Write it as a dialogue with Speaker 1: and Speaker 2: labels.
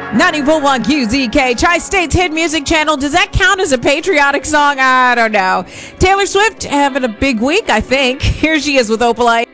Speaker 1: 94.1 QZK, Tri-State's hit music channel. Does that count as a patriotic song? I don't know. Taylor Swift having a big week, I think. Here she is with Opalite.